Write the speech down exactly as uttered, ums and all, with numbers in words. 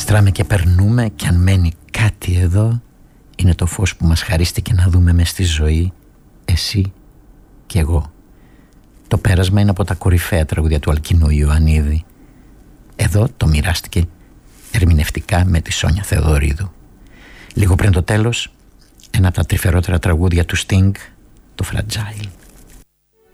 Γλιστράμε και περνούμε, και αν μένει κάτι εδώ, είναι το φως που μας χαρίστηκε να δούμε μες στη ζωή, εσύ και εγώ. Το πέρασμα είναι από τα κορυφαία τραγούδια του Αλκινού Ιωαννίδη. Εδώ το μοιράστηκε ερμηνευτικά με τη Σόνια Θεοδωρίδου. Λίγο πριν το τέλος, ένα από τα τρυφερότερα τραγούδια του Sting, το Fragile.